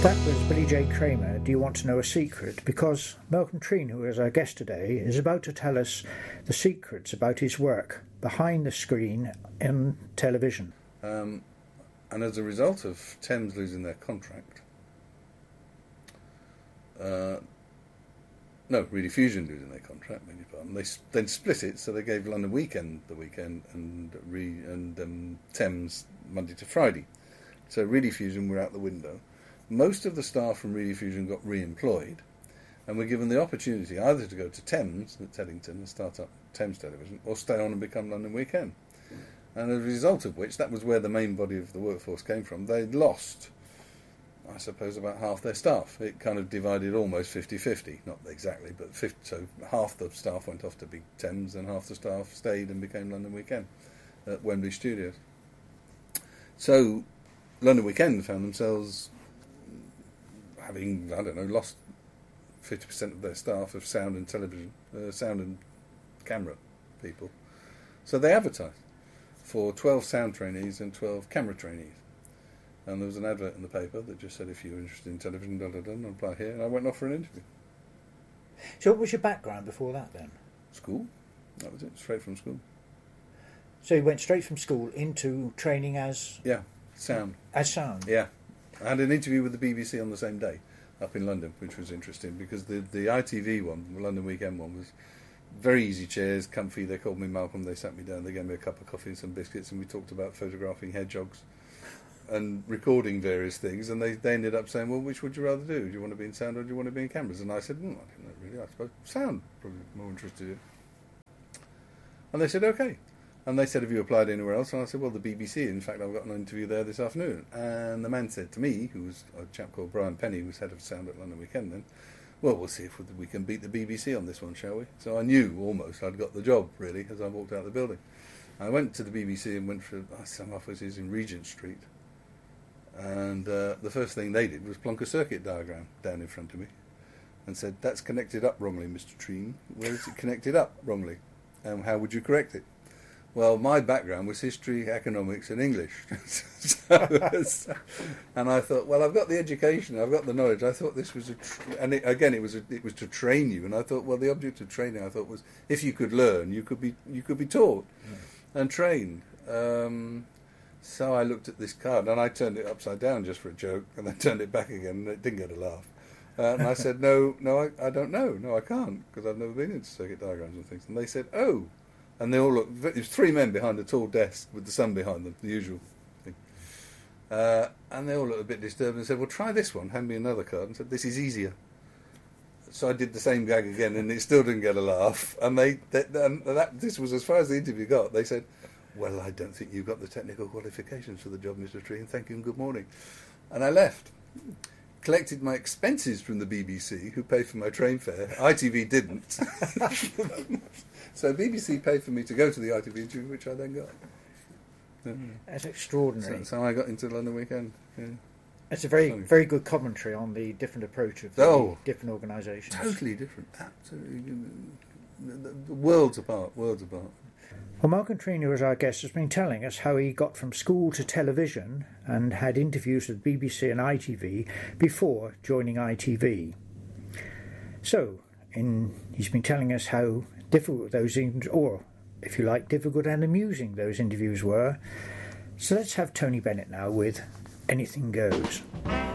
That was Billy J. Kramer, Do You Want to Know a Secret? Because Malcolm Treen, who is our guest today, is about to tell us the secrets about his work behind the screen in television. And as a result of Thames losing their contract, Rediffusion losing their contract, beg your pardon, they then split it, so they gave London Weekend the weekend and Thames Monday to Friday. So Rediffusion were out the window. Most of the staff from Rediffusion got re-employed and were given the opportunity either to go to Thames at Teddington and start up Thames Television, or stay on and become London Weekend. And as a result of which, that was where the main body of the workforce came from. They'd lost, I suppose, about half their staff. It kind of divided almost 50-50, not exactly, but 50, so half the staff went off to be Thames and half the staff stayed and became London Weekend at Wembley Studios. So London Weekend found themselves having, lost 50% of their staff of sound and television, sound and camera people. So they advertised for 12 sound trainees and 12 camera trainees. And there was an advert in the paper that just said, if you're interested in television, apply here. And I went off for an interview. So what was your background before that then? School. That was it, straight from school. So you went straight from school into training as... Yeah, sound. As sound? Yeah. I had an interview with the BBC on the same day up in London, which was interesting because the ITV one, the London Weekend one, was very easy chairs, comfy. They called me Malcolm, they sat me down, they gave me a cup of coffee and some biscuits, and we talked about photographing hedgehogs and recording various things, and they ended up saying, well, which would you rather do? Do you want to be in sound or do you want to be in cameras? And I said, I don't know really, I suppose sound, probably more interested in. And they said, okay. And they said, have you applied anywhere else? And I said, well, the BBC. In fact, I've got an interview there this afternoon. And the man said to me, who was a chap called Brian Penny, who was head of sound at London Weekend then, well, we'll see if we can beat the BBC on this one, shall we? So I knew almost I'd got the job, really, as I walked out of the building. I went to the BBC and went for some offices in Regent Street. And the first thing they did was plonk a circuit diagram down in front of me and said, that's connected up wrongly, Mr. Treen. Where is it connected up wrongly? And how would you correct it? Well, my background was history, economics, and English. And I thought, well, I've got the education, I've got the knowledge. I thought this was it was to train you. And I thought, well, the object of training, I thought, was if you could learn, you could be taught and trained. So I looked at this card and I turned it upside down just for a joke, and then turned it back again, and it didn't get a laugh. And I said, no, I don't know, no, I can't, because I've never been into circuit diagrams and things. And they said, oh. And they all looked, there's three men behind a tall desk with the sun behind them, the usual thing. And they all looked a bit disturbed and said, well, try this one, hand me another card, and said, this is easier. So I did the same gag again, and it still didn't get a laugh. And this was as far as the interview got. They said, well, I don't think you've got the technical qualifications for the job, Mr. Treen. Thank you and good morning. And I left. Collected my expenses from the BBC, who paid for my train fare. ITV didn't. So BBC paid for me to go to the ITV interview, which I then got. That's extraordinary. So I got into London Weekend. Yeah. It's a very good commentary on the different approach of the different organisations. Totally different. Absolutely. Worlds apart. Well, Malcolm Treen, who was our guest, has been telling us how he got from school to television and had interviews with BBC and ITV before joining ITV. So, he's been telling us how difficult those interviews, or if you like, difficult and amusing those interviews were. So let's have Tony Bennett now with Anything Goes.